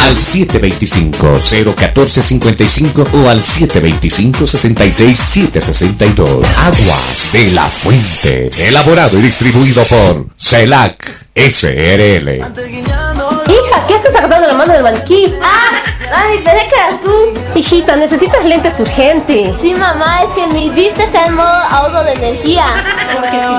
al 725-014-55 o al 725-66-762. Aguas de la Fuente, elaborado y distribuido por CELAC SRL. Hija, ¿qué haces agarrando la mano del maniquí? Ay, pensé que eras tú. Hijita, necesitas lentes urgentes. Sí, mamá, es que mi vista está en modo ahorro de energía.